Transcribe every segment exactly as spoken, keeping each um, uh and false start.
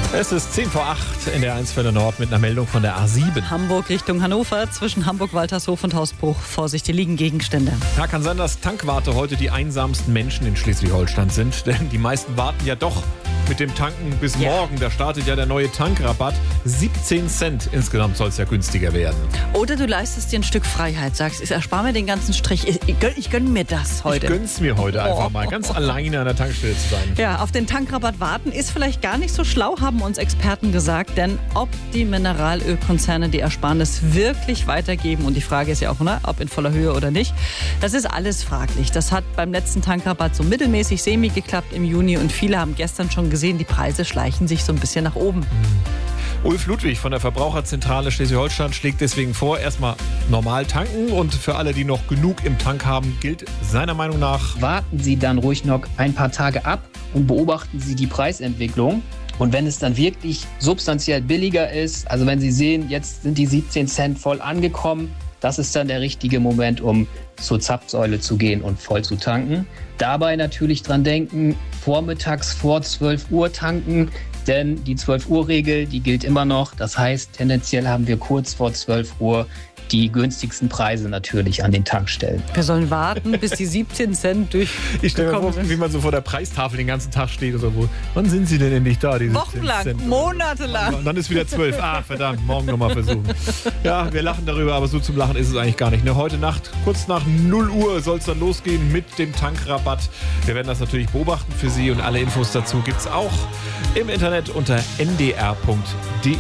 Es ist zehn vor acht in der eins Welle Nord mit einer Meldung von der A sieben. Hamburg Richtung Hannover, zwischen Hamburg-Waltershof und Hausbruch. Vorsicht, hier liegen Gegenstände. Ja, kann sein, dass Tankwarte heute die einsamsten Menschen in Schleswig-Holstein sind. Denn die meisten warten ja doch mit dem Tanken bis Ja. morgen. Da startet ja der neue Tankrabatt. siebzehn Cent insgesamt soll es ja günstiger werden. Oder du leistest dir ein Stück Freiheit, sagst, ich erspare mir den ganzen Strich. Ich, ich, gönn, ich gönn mir das heute. Ich gönn's mir heute einfach Oh. mal, ganz alleine an der Tankstelle zu sein. Ja, auf den Tankrabatt warten ist vielleicht gar nicht so schlau, haben uns Experten gesagt. Denn ob die Mineralölkonzerne die Ersparnis wirklich weitergeben, und die Frage ist ja auch, ne, ob in voller Höhe oder nicht, das ist alles fraglich. Das hat beim letzten Tankrabatt so mittelmäßig semi geklappt im Juni und viele haben gestern schon gesehen, die Preise schleichen sich so ein bisschen nach oben. Ulf Ludwig von der Verbraucherzentrale Schleswig-Holstein schlägt deswegen vor, erstmal normal tanken, und für alle, die noch genug im Tank haben, gilt seiner Meinung nach: Warten Sie dann ruhig noch ein paar Tage ab und beobachten Sie die Preisentwicklung. Und wenn es dann wirklich substanziell billiger ist, also wenn Sie sehen, jetzt sind die siebzehn Cent voll angekommen, das ist dann der richtige Moment, um zur Zapfsäule zu gehen und voll zu tanken. Dabei natürlich dran denken, vormittags vor zwölf Uhr tanken, denn die zwölf Uhr Regel, die gilt immer noch. Das heißt, tendenziell haben wir kurz vor zwölf Uhr die günstigsten Preise natürlich an den Tankstellen. Wir sollen warten, bis die siebzehn Cent durch. Ich stelle mir vor, wie man so vor der Preistafel den ganzen Tag steht oder wo. Wann sind sie denn endlich da? Die Wochenlang, siebzehn Cent? monatelang. Und dann ist wieder zwölf. Ah, verdammt, morgen nochmal versuchen. Ja, wir lachen darüber, aber so zum Lachen ist es eigentlich gar nicht. Ne? Heute Nacht, kurz nach null Uhr, soll es dann losgehen mit dem Tankrabatt. Wir werden das natürlich beobachten für Sie, und alle Infos dazu gibt es auch im Internet unter n d r punkt d e.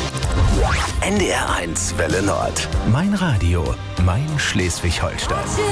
N D R eins Welle Nord. Mein Radio, mein Schleswig-Holstein.